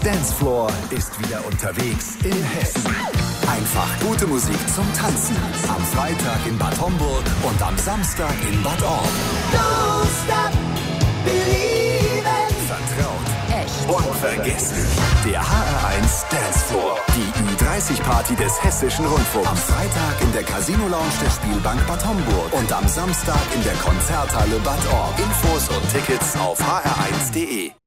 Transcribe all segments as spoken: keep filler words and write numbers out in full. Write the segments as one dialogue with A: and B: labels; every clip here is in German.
A: Dancefloor ist wieder unterwegs in Hessen. Einfach gute Musik zum Tanzen. Am Freitag in Bad Homburg und am Samstag in Bad Orb.
B: Don't stop believing.
A: Vertraut. Echt. Unvergesslich. Der H R eins Dancefloor. Die Ü dreißig Party des Hessischen Rundfunks. Am Freitag in der Casino Lounge der Spielbank Bad Homburg. Und am Samstag in der Konzerthalle Bad Orb. Infos und Tickets auf h r eins punkt d e.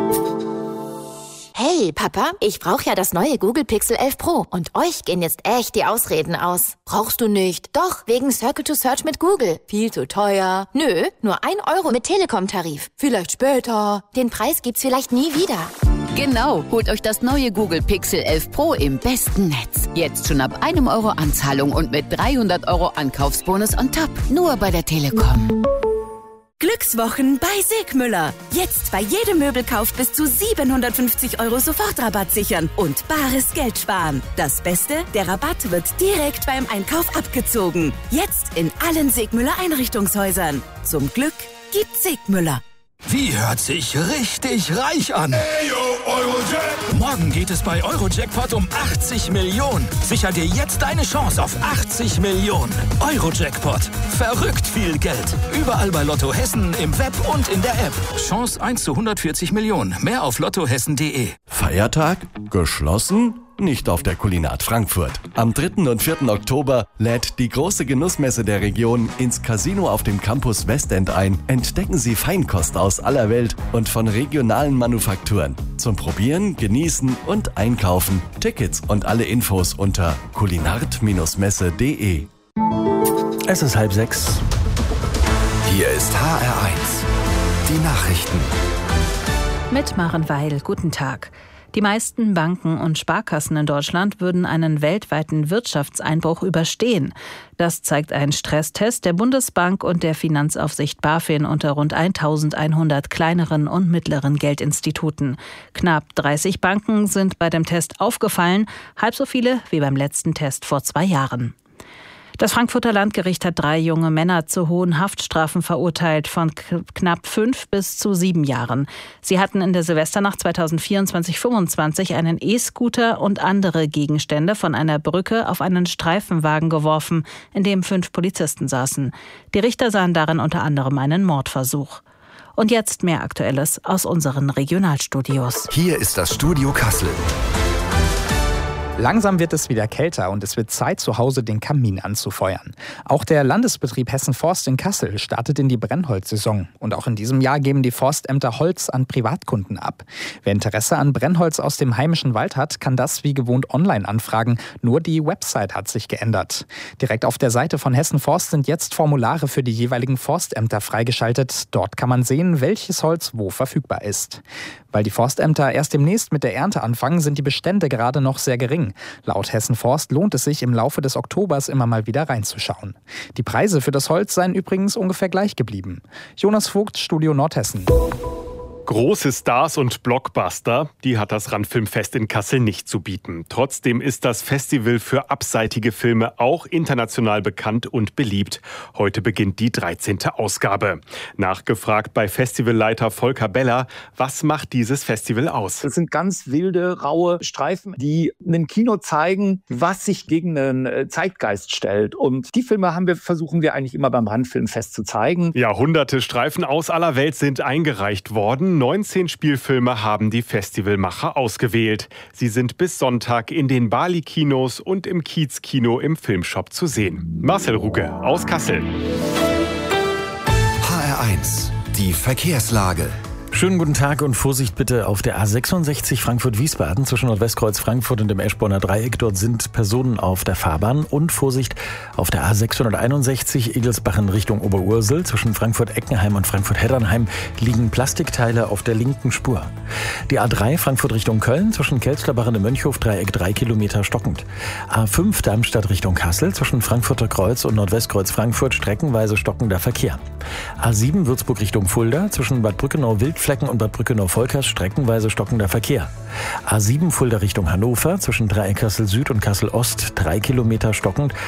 C: Hey, Papa, ich brauche ja das neue Google Pixel elf Pro und euch gehen jetzt echt die Ausreden aus. Brauchst du nicht? Doch, wegen Circle to Search mit Google. Viel zu teuer. Nö, nur ein Euro mit Telekom-Tarif. Vielleicht später. Den Preis gibt's vielleicht nie wieder.
D: Genau, holt euch das neue Google Pixel elf Pro im besten Netz. Jetzt schon ab einem Euro Anzahlung und mit dreihundert Euro Ankaufsbonus on top. Nur bei der Telekom.
E: Glückswochen bei Segmüller. Jetzt bei jedem Möbelkauf bis zu siebenhundertfünfzig Euro Sofortrabatt sichern und bares Geld sparen. Das Beste, der Rabatt wird direkt beim Einkauf abgezogen. Jetzt in allen Segmüller Einrichtungshäusern. Zum Glück gibt Segmüller.
F: Wie hört sich richtig reich an?
G: Hey, yo, Eurojack.
F: Morgen geht es bei Eurojackpot um achtzig Millionen. Sicher dir jetzt deine Chance auf achtzig Millionen. Eurojackpot. Verrückt viel Geld. Überall bei Lotto Hessen, im Web und in der App. Chance eins zu hundertvierzig Millionen. Mehr auf lottohessen punkt de.
H: Feiertag? Geschlossen? Nicht auf der Kulinat Frankfurt. Am dritten und vierten Oktober lädt die große Genussmesse der Region ins Casino auf dem Campus Westend ein. Entdecken Sie Feinkost aus aller Welt und von regionalen Manufakturen. Zum Probieren, Genießen und Einkaufen. Tickets und alle Infos unter kulinart messe punkt de.
I: Es ist halb sechs.
A: Hier ist H R eins. Die Nachrichten.
J: Mit Maren Weil. Guten Tag. Die meisten Banken und Sparkassen in Deutschland würden einen weltweiten Wirtschaftseinbruch überstehen. Das zeigt ein Stresstest der Bundesbank und der Finanzaufsicht BaFin unter rund eintausendeinhundert kleineren und mittleren Geldinstituten. Knapp dreißig Banken sind bei dem Test aufgefallen, halb so viele wie beim letzten Test vor zwei Jahren. Das Frankfurter Landgericht hat drei junge Männer zu hohen Haftstrafen verurteilt, von knapp fünf bis zu sieben Jahren. Sie hatten in der Silvesternacht zweitausendvierundzwanzig fünfundzwanzig einen E-Scooter und andere Gegenstände von einer Brücke auf einen Streifenwagen geworfen, in dem fünf Polizisten saßen. Die Richter sahen darin unter anderem einen Mordversuch. Und jetzt mehr Aktuelles aus unseren Regionalstudios.
A: Hier ist das Studio Kassel.
K: Langsam wird es wieder kälter und es wird Zeit, zu Hause den Kamin anzufeuern. Auch der Landesbetrieb Hessen Forst in Kassel startet in die Brennholzsaison. Und auch in diesem Jahr geben die Forstämter Holz an Privatkunden ab. Wer Interesse an Brennholz aus dem heimischen Wald hat, kann das wie gewohnt online anfragen. Nur die Website hat sich geändert. Direkt auf der Seite von Hessen Forst sind jetzt Formulare für die jeweiligen Forstämter freigeschaltet. Dort kann man sehen, welches Holz wo verfügbar ist. Weil die Forstämter erst demnächst mit der Ernte anfangen, sind die Bestände gerade noch sehr gering. Laut Hessen Forst lohnt es sich im Laufe des Oktobers immer mal wieder reinzuschauen. Die Preise für das Holz seien übrigens ungefähr gleich geblieben. Jonas Vogt, Studio Nordhessen.
L: Große Stars und Blockbuster, die hat das Randfilmfest in Kassel nicht zu bieten. Trotzdem ist das Festival für abseitige Filme auch international bekannt und beliebt. Heute beginnt die dreizehnte Ausgabe. Nachgefragt bei Festivalleiter Volker Beller, was macht dieses Festival aus?
M: Das sind ganz wilde, raue Streifen, die einem Kino zeigen, was sich gegen den Zeitgeist stellt. Und die Filme haben wir, versuchen wir eigentlich immer beim Randfilmfest zu zeigen.
L: Ja, hunderte Streifen aus aller Welt sind eingereicht worden. neunzehn Spielfilme haben die Festivalmacher ausgewählt. Sie sind bis Sonntag in den Bali-Kinos und im Kiez-Kino im Filmshop zu sehen. Marcel Ruge aus Kassel.
A: H R eins, die Verkehrslage.
I: Schönen guten Tag und Vorsicht bitte auf der A sechsundsechzig Frankfurt-Wiesbaden zwischen Nordwestkreuz Frankfurt und dem Eschborner Dreieck. Dort sind Personen auf der Fahrbahn. Und Vorsicht auf der A sechshunderteinundsechzig Egelsbach in Richtung Oberursel. Zwischen Frankfurt-Eckenheim und Frankfurt-Heddernheim liegen Plastikteile auf der linken Spur. Die A drei Frankfurt Richtung Köln zwischen Kelsterbach und dem Mönchhof-Dreieck drei Kilometer stockend. A fünf Darmstadt Richtung Kassel zwischen Frankfurter Kreuz und Nordwestkreuz Frankfurt streckenweise stockender Verkehr. A sieben Würzburg Richtung Fulda zwischen Bad Brückenau-Wildflecken und Bad Brückenau-Volkers streckenweise stockender Verkehr. A sieben Fulda Richtung Hannover zwischen Dreieck Kassel Süd und Kassel Ost drei Kilometer stockend.